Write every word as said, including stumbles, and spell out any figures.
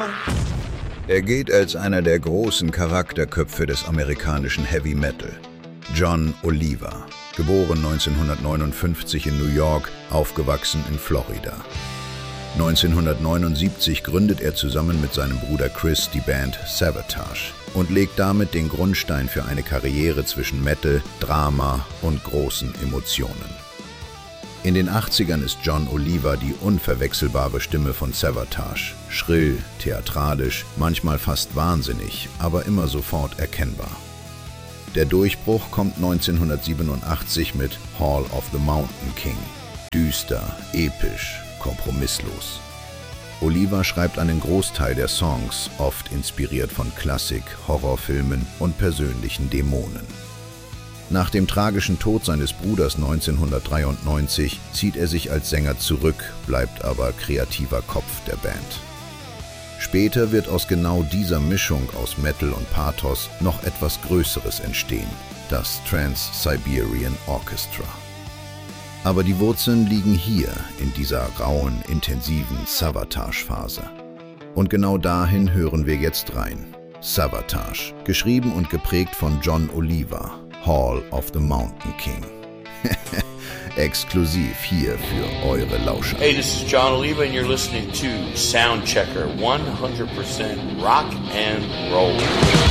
Er gilt als einer der großen Charakterköpfe des amerikanischen Heavy Metal. John Oliva, geboren neunzehnhundertneunundfünfzig in New York, aufgewachsen in Florida. neunzehnhundertneunundsiebzig gründet er zusammen mit seinem Bruder Chris die Band Savatage und legt damit den Grundstein für eine Karriere zwischen Metal, Drama und großen Emotionen. In den achtzigern ist John Oliva die unverwechselbare Stimme von Savatage. Schrill, theatralisch, manchmal fast wahnsinnig, aber immer sofort erkennbar. Der Durchbruch kommt neunzehnhundertsiebenundachtzig mit Hall of the Mountain King. Düster, episch, kompromisslos. Oliva schreibt einen Großteil der Songs, oft inspiriert von Klassik, Horrorfilmen und persönlichen Dämonen. Nach dem tragischen Tod seines Bruders neunzehnhundertdreiundneunzig zieht er sich als Sänger zurück, bleibt aber kreativer Kopf der Band. Später wird aus genau dieser Mischung aus Metal und Pathos noch etwas Größeres entstehen, das Trans-Siberian Orchestra. Aber die Wurzeln liegen hier, in dieser rauen, intensiven Savatage-Phase. Und genau dahin hören wir jetzt rein. Savatage, geschrieben und geprägt von John Oliva, Hall of the Mountain King. Exklusiv hier für eure Lauscher. Hey, this is John Oliva and you're listening to Soundchecker one hundred percent rock and roll.